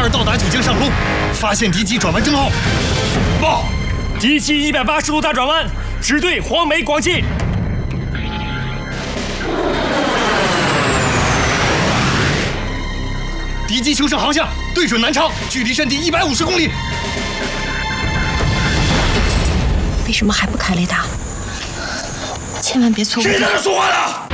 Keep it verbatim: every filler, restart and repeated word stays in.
二到达九江上空，发现敌机转弯正后。 报，敌机一百八十度大转弯，直对黄梅广进。 敌机修正航向，对准南昌，距离阵地一百五十公里。 为什么还不开雷达？千万别错过！ 谁在那说话呢？